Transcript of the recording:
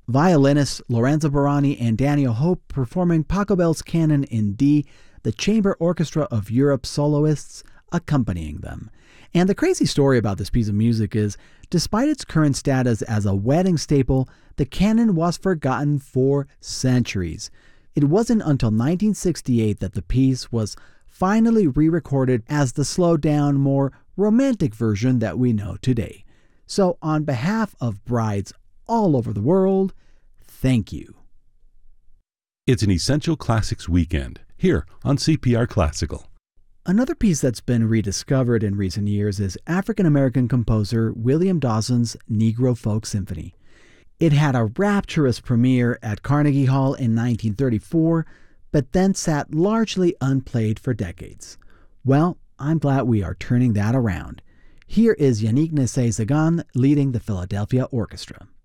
Violinists Lorenzo Barani and Daniel Hope performing Pachelbel's Canon in D, the Chamber Orchestra of Europe soloists accompanying them. And the crazy story about this piece of music is, despite its current status as a wedding staple, the canon was forgotten for centuries. It wasn't until 1968 that the piece was finally re-recorded as the slowed-down, more romantic version that we know today. So on behalf of brides all over the world, thank you. It's an Essential Classics weekend here on CPR Classical. Another piece that's been rediscovered in recent years is African-American composer William Dawson's Negro Folk Symphony. It had a rapturous premiere at Carnegie Hall in 1934, but then sat largely unplayed for decades. Well, I'm glad we are turning that around. Here is Yannick Nassé-Sagan leading the Philadelphia Orchestra.